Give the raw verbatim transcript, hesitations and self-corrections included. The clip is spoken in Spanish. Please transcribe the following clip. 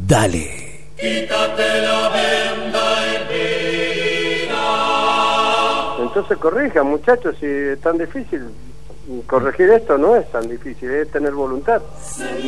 Dale. Quítate la venda y mira. Entonces corrijan, muchachos, si es tan difícil. Corregir esto no es tan difícil, es tener voluntad.